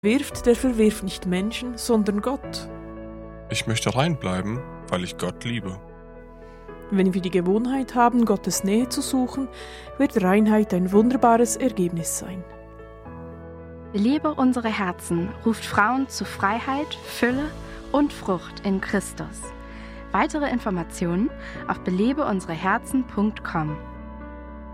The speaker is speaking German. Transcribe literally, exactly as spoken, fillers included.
Wirft, der verwirft nicht Menschen, sondern Gott. Ich möchte rein bleiben, weil ich Gott liebe. Wenn wir die Gewohnheit haben, Gottes Nähe zu suchen, wird Reinheit ein wunderbares Ergebnis sein. Belebe unsere Herzen ruft Frauen zu Freiheit, Fülle und Frucht in Christus. Weitere Informationen auf belebe unsere herzen punkt com.